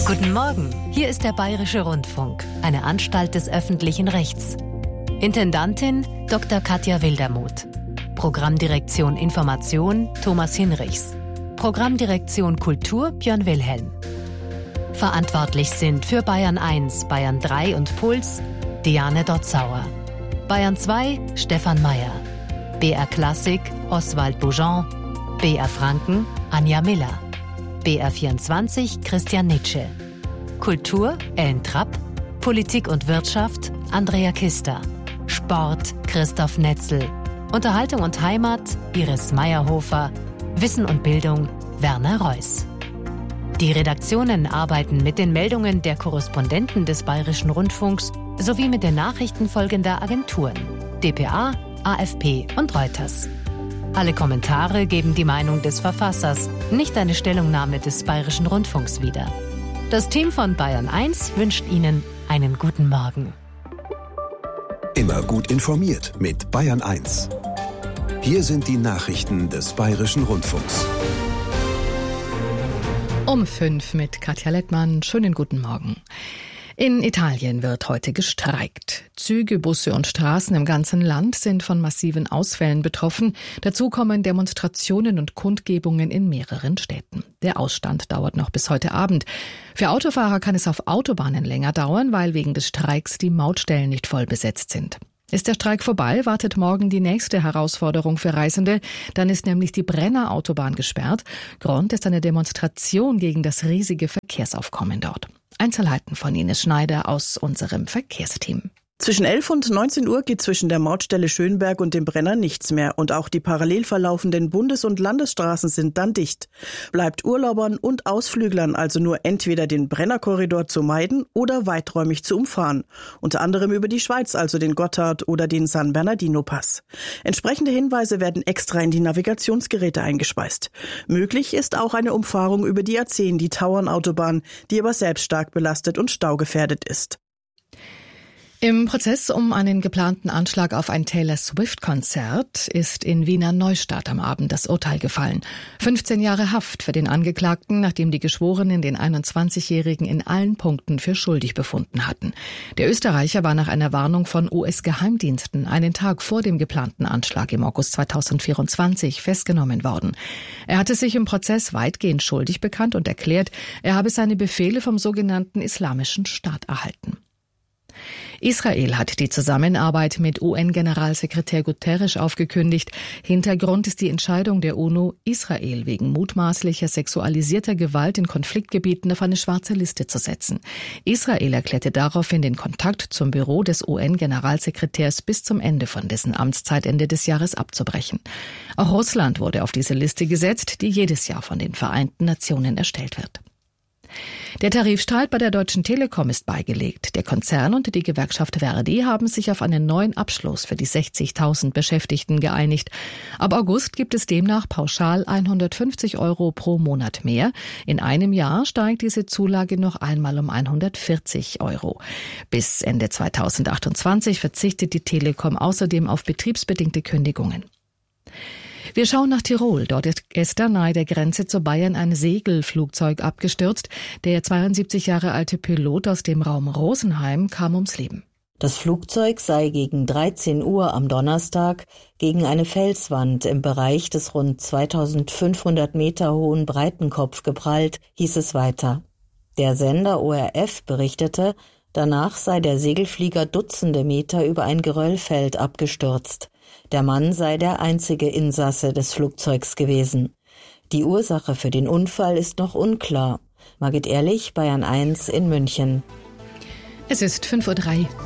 Guten Morgen, hier ist der Bayerische Rundfunk, eine Anstalt des öffentlichen Rechts. Intendantin Dr. Katja Wildermuth. Programmdirektion Information Thomas Hinrichs. Programmdirektion Kultur Björn Wilhelm. Verantwortlich sind für Bayern 1, Bayern 3 und Puls Diane Dotzauer. Bayern 2 Stefan Mayer. BR Klassik Oswald Boujon. BR Franken Anja Miller. BR24 Christian Nitsche. Kultur Ellen Trapp. Politik und Wirtschaft Andrea Kister. Sport Christoph Netzel. Unterhaltung und Heimat Iris Meyerhofer. Wissen und Bildung Werner Reuss. Die Redaktionen arbeiten mit den Meldungen der Korrespondenten des Bayerischen Rundfunks sowie mit den Nachrichten folgender Agenturen: dpa, AFP und Reuters. Alle Kommentare geben die Meinung des Verfassers, nicht eine Stellungnahme des Bayerischen Rundfunks wieder. Das Team von Bayern 1 wünscht Ihnen einen guten Morgen. Immer gut informiert mit Bayern 1. Hier sind die Nachrichten des Bayerischen Rundfunks. Um 5 mit Katja Lettmann. Schönen guten Morgen. In Italien wird heute gestreikt. Züge, Busse und Straßen im ganzen Land sind von massiven Ausfällen betroffen. Dazu kommen Demonstrationen und Kundgebungen in mehreren Städten. Der Ausstand dauert noch bis heute Abend. Für Autofahrer kann es auf Autobahnen länger dauern, weil wegen des Streiks die Mautstellen nicht voll besetzt sind. Ist der Streik vorbei, wartet morgen die nächste Herausforderung für Reisende. Dann ist nämlich die Brenner-Autobahn gesperrt. Grund ist eine Demonstration gegen das riesige Verkehrsaufkommen dort. Einzelheiten von Ines Schneider aus unserem Verkehrsteam. Zwischen 11 und 19 Uhr geht zwischen der Mautstelle Schönberg und dem Brenner nichts mehr und auch die parallel verlaufenden Bundes- und Landesstraßen sind dann dicht. Bleibt Urlaubern und Ausflüglern also nur entweder den Brennerkorridor zu meiden oder weiträumig zu umfahren. Unter anderem über die Schweiz, also den Gotthard oder den San Bernardino-Pass. Entsprechende Hinweise werden extra in die Navigationsgeräte eingespeist. Möglich ist auch eine Umfahrung über die A10, die Tauernautobahn, die aber selbst stark belastet und staugefährdet ist. Im Prozess um einen geplanten Anschlag auf ein Taylor-Swift-Konzert ist in Wiener Neustadt am Abend das Urteil gefallen. 15 Jahre Haft für den Angeklagten, nachdem die Geschworenen den 21-Jährigen in allen Punkten für schuldig befunden hatten. Der Österreicher war nach einer Warnung von US-Geheimdiensten einen Tag vor dem geplanten Anschlag im August 2024 festgenommen worden. Er hatte sich im Prozess weitgehend schuldig bekannt und erklärt, er habe seine Befehle vom sogenannten Islamischen Staat erhalten. Israel hat die Zusammenarbeit mit UN-Generalsekretär Guterres aufgekündigt. Hintergrund ist die Entscheidung der UNO, Israel wegen mutmaßlicher sexualisierter Gewalt in Konfliktgebieten auf eine schwarze Liste zu setzen. Israel erklärte daraufhin den Kontakt zum Büro des UN-Generalsekretärs bis zum Ende von dessen Amtszeit Ende des Jahres abzubrechen. Auch Russland wurde auf diese Liste gesetzt, die jedes Jahr von den Vereinten Nationen erstellt wird. Der Tarifstreit bei der Deutschen Telekom ist beigelegt. Der Konzern und die Gewerkschaft Verdi haben sich auf einen neuen Abschluss für die 60.000 Beschäftigten geeinigt. Ab August gibt es demnach pauschal 150 € pro Monat mehr. In einem Jahr steigt diese Zulage noch einmal um 140 €. Bis Ende 2028 verzichtet die Telekom außerdem auf betriebsbedingte Kündigungen. Wir schauen nach Tirol. Dort ist gestern nahe der Grenze zu Bayern ein Segelflugzeug abgestürzt. Der 72 Jahre alte Pilot aus dem Raum Rosenheim kam ums Leben. Das Flugzeug sei gegen 13 Uhr am Donnerstag gegen eine Felswand im Bereich des rund 2500 Meter hohen Breitenkopf geprallt, hieß es weiter. Der Sender ORF berichtete, danach sei der Segelflieger Dutzende Meter über ein Geröllfeld abgestürzt. Der Mann sei der einzige Insasse des Flugzeugs gewesen. Die Ursache für den Unfall ist noch unklar. Margit Ehrlich, Bayern 1 in München. Es ist 5:03 Uhr.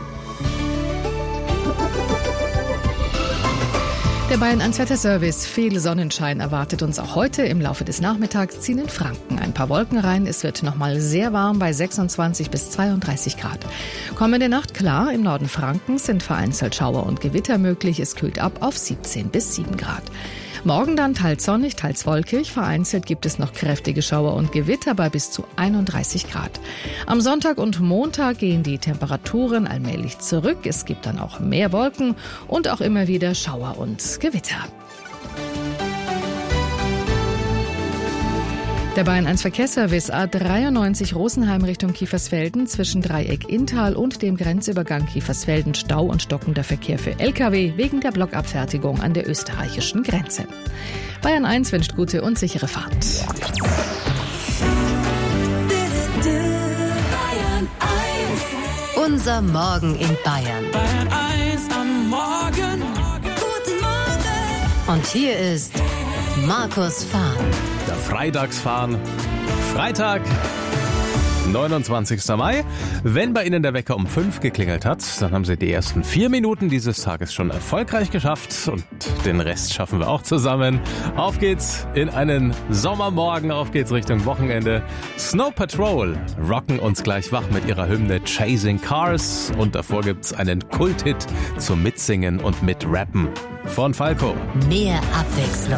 Der Bayern 1 Wetterservice. Viel Sonnenschein erwartet uns auch heute. Im Laufe des Nachmittags ziehen in Franken ein paar Wolken rein. Es wird nochmal sehr warm bei 26 bis 32 Grad. Kommende Nacht klar, im Norden Frankens sind vereinzelt Schauer und Gewitter möglich. Es kühlt ab auf 17 bis 7 Grad. Morgen dann teils sonnig, teils wolkig. Vereinzelt gibt es noch kräftige Schauer und Gewitter bei bis zu 31 Grad. Am Sonntag und Montag gehen die Temperaturen allmählich zurück. Es gibt dann auch mehr Wolken und auch immer wieder Schauer und Gewitter. Der Bayern 1 Verkehrsservice A93 Rosenheim Richtung Kiefersfelden zwischen Dreieck Inntal und dem Grenzübergang Kiefersfelden Stau und stockender Verkehr für Lkw wegen der Blockabfertigung an der österreichischen Grenze. Bayern 1 wünscht gute und sichere Fahrt. Unser Morgen in Bayern. Bayern 1 am Morgen. Guten Morgen. Und hier ist Markus Fahren. Der Freitagsfahren. Freitag, 29. Mai. Wenn bei Ihnen der Wecker um 5 geklingelt hat, dann haben Sie die ersten 4 Minuten dieses Tages schon erfolgreich geschafft und den Rest schaffen wir auch zusammen. Auf geht's in einen Sommermorgen, auf geht's Richtung Wochenende. Snow Patrol rocken uns gleich wach mit ihrer Hymne Chasing Cars und davor gibt's einen Kulthit zum Mitsingen und Mitrappen von Falco. Mehr Abwechslung